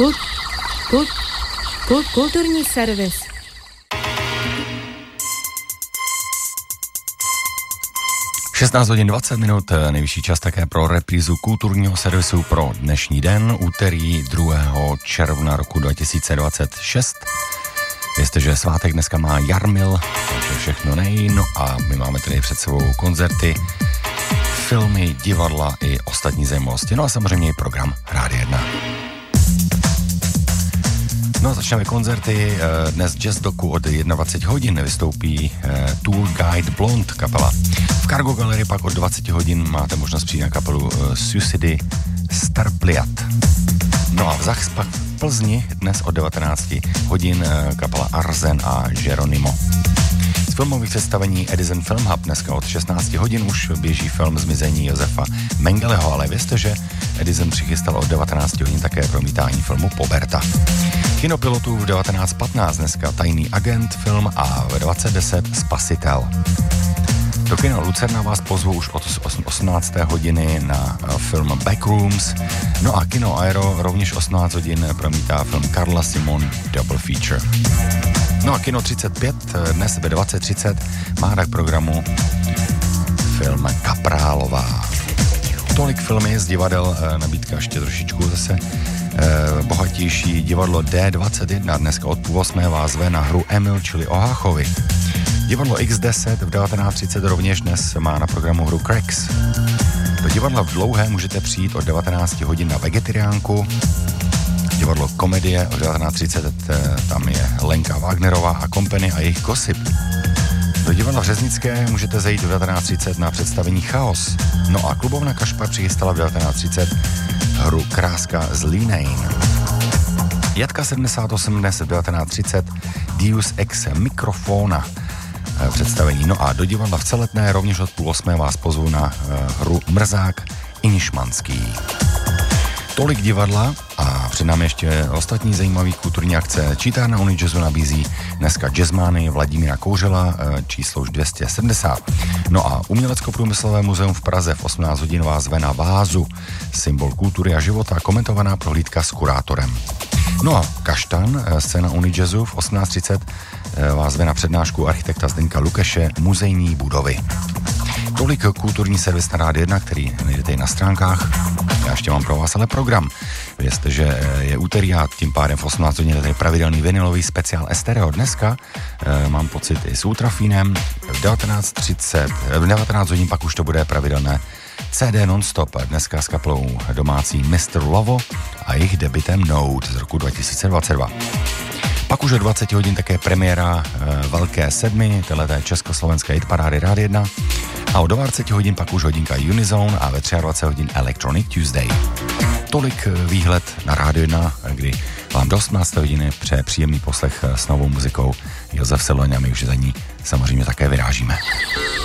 Kulturní servis. Šestnáct hodin 20 minut, nejvyšší čas také pro reprízu kulturního servisu pro dnešní den, úterý 2. června roku 2026. Vězte, že svátek dneska má Jarmil, takže všechno no a my máme tady před sebou koncerty, filmy, divadla i ostatní zajímavosti, no a samozřejmě i program Rádia 1. No a začneme koncerty. Dnes Jazz Doku od 21 hodin vystoupí Tour Guide Blonde kapela. V Cargo Gallery pak od 20 hodin máte možnost přijít na kapelu Suicidy Starpliat. No a v Zachs pak v Plzni dnes od 19 hodin kapela Arzen a Geronimo. Z filmových představení Edison Film Hub dneska od 16 hodin už běží film Zmizení Josefa Mengeleho, ale vězte, že Edison přichystal od 19 hodin také promítání filmu Poberta. Kinopilotů v 19.15 dneska Tajný agent film a v 20.10 Spasitel. Do kina Lucerna vás pozvu už od 18. hodiny na film Backrooms. No a kino Aero rovněž 18 hodin promítá film Carla Simon Double Feature. No a kino 35 dnes ve 20.30 má k programu film Kaprálová. Tolik filmy z divadel, nabídka ještě trošičku zase bohatější. Divadlo D21 dneska od 8. vás zve na hru Emil, čili o Háchovi. Divadlo X10 v 19.30 rovněž dnes má na programu hru Cracks. Do divadla v Dlouhé můžete přijít od 19 hodin na Vegetariánku. Divadlo Komedie od 19.30 tam je Lenka Wagnerová a Company a jejich Gossip. Do divadla v Řeznické můžete zajít v 19.30 na představení Chaos. No a klubovna Kašpar přichystala v 19.30 hru Kráska z Línein. Jatka 78 dnes v 19.30 Deus ex Mikrofona představení. No a do divadla v Celetné rovněž od 7:30 vás pozvu na hru Mrzák Inšmanský. Tolik divadla a před námi ještě ostatní zajímavé kulturní akce. Čítárna Unijazzu nabízí dneska jazzmány Vladimíra Kouřela, číslo už 270. No a Umělecko-průmyslové muzeum v Praze v 18 hodin vás zve na Vázu, symbol kultury a života, komentovaná prohlídka s kurátorem. No a Kaštan, scéna Unijazzu v 18.30 vás zve na přednášku architekta Zdeňka Lukeše Muzejní budovy. Tolik kulturní servis na Rádio 1, který najdete i na stránkách. Já ještě mám pro vás ale program. Vězte, že je úterý a tím pádem v 18 hodin je tady pravidelný vinilový speciál Estereo. Dneska mám pocit i s Ultrafínem. V 19 hodin pak už to bude pravidelné CD Nonstop. Dneska s kapelou domácí Mr. Lovo a jejich debitem Note z roku 2022. Pak už o 20 hodin také premiéra Velké sedmi, teleté československé hitparády Rádio 1. A o 20 hodin pak už hodinka Unizone a ve 23 hodin Electronic Tuesday. Tolik výhled na Rádio 1, kdy vám do 18 hodiny přeje příjemný poslech s novou muzikou Josef Seloň a my už za ní samozřejmě také vyrážíme.